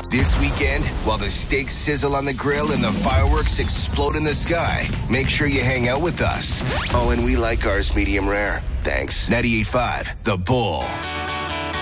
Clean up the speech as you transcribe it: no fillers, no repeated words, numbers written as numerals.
This weekend, while the steaks sizzle on the grill and the fireworks explode in the sky, make sure you hang out with us. Oh, and we like ours medium rare. Thanks. 98.5 The Bull.